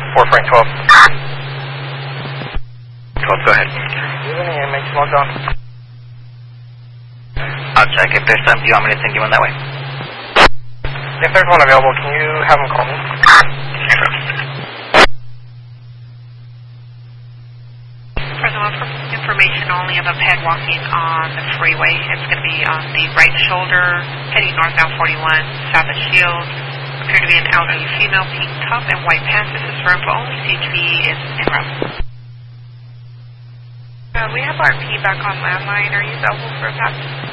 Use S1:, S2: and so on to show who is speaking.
S1: 4 Frank 12.
S2: 12, go ahead.
S1: Do you have any inmates logged on?
S2: I'll check. If there's some, do you want me to send you one that way?
S1: If there's one available, can you have them call me?
S3: Information only of a pet walking on the freeway. It's going to be on the right shoulder, heading northbound 41, south of Shields. Appear to be an elderly female, pink top and white pants. This is firm for only. CHP is en route.
S4: We have RP back on landline. Are you available for a pass?